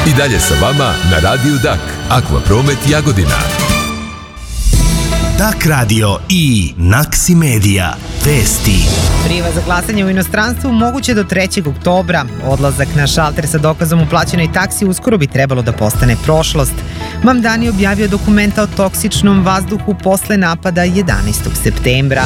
I dalje sa vama na Radiju Dak, Akvapromet Jagodina. Dak radio i Naksi Media. Vesti. Prijava za glasanje u inostranstvu moguće do 3. oktobra. Odlazak na šalter sa dokazom u plaćenoj taksi uskoro bi trebalo da postane prošlost. Mamdani objavio dokumenta o toksičnom vazduhu posle napada 11. septembra.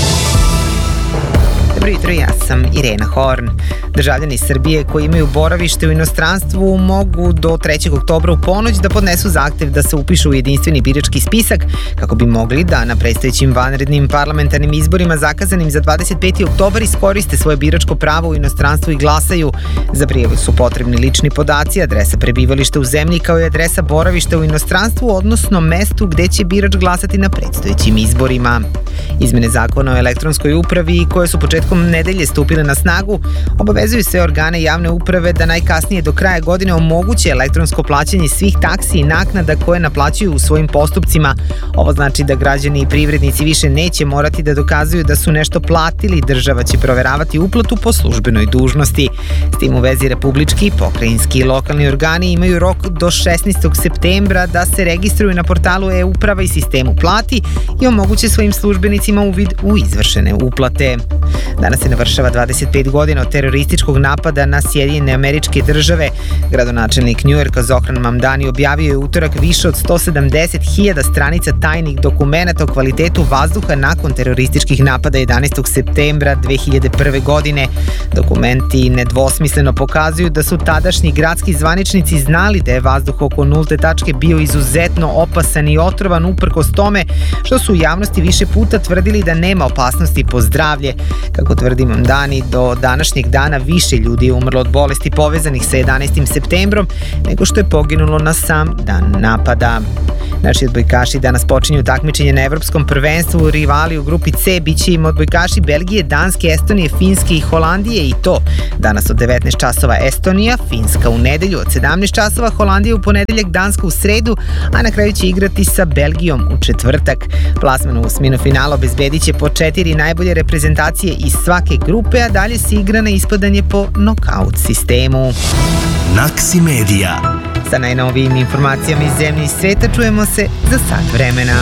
Dobro jutro, ja sam Irena Horn. Državljani Srbije koji imaju boravište u inostranstvu mogu do 3. oktobra u ponoć da podnesu zahtev da se upišu u jedinstveni birački spisak kako bi mogli da na predstojećim vanrednim parlamentarnim izborima zakazanim za 25. oktobar iskoriste svoje biračko pravo u inostranstvu i glasaju. Za prijavu su potrebni lični podaci, adresa prebivališta u zemlji kao i adresa boravišta u inostranstvu, odnosno mestu gde će birač glasati na predstojećim izborima. Izmene zakona o elektronskoj upravi koje su početkom nedelje stupile na snagu obavezuju sve organe javne uprave da najkasnije do kraja godine omoguće elektronsko plaćanje svih taksi i naknada koje naplaćuju u svojim postupcima. Ovo znači da građani i privrednici više neće morati da dokazuju da su nešto platili, država će proveravati uplatu po službenoj dužnosti. S tim u vezi republički, pokrajinski i lokalni organi imaju rok do 16. septembra da se registruju na portalu e-uprava i sistemu plati i omoguće svojim službenicima uvid u izvršene uplate. Danas se navršava 25 godina od terorističkog napada na Sjedinjene Američke Države. Gradonačelnik Njujorka Zohran Mamdani objavio je utorak više od 170.000 stranica tajnih dokumenata o kvalitetu vazduha nakon terorističkih napada 11. septembra 2001. godine. Dokumenti nedvosmisleno pokazuju da su tadašnji gradski zvaničnici znali da je vazduh oko nulte tačke bio izuzetno opasan i otrovan uprkos tome što su u javnosti više puta tvrdili da nema opasnosti po zdravlje. Kako tvrdi Mamdani, do današnjeg dana više ljudi je umrlo od bolesti povezanih sa 11. septembrom nego što je poginulo na sam dan napada. Naši odbojkaši danas počinju takmičenje na evropskom prvenstvu. Rivali u grupi C biće im odbojkaši Belgije, Danske, Estonije, Finske i Holandije i to danas od 19 časova Estonija, Finska u nedelju od 17 časova, Holandija u ponedeljak, Danska u sredu, a na kraju će igrati sa Belgijom u četvrtak. Plasman u osminu finala obezbedit će po 4 najbolje reprezentacije iz svake grupe, a dalje se igra na ispadanje po nokaut sistemu. Naksi Media. Sa najnovijim informacijama iz zemlje i sveta čujemo se za sat vremena.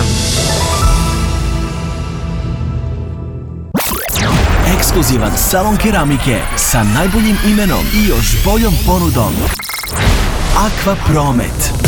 Ekskluzivan salon keramike sa najboljim imenom i još boljom ponudom. Akvapromet.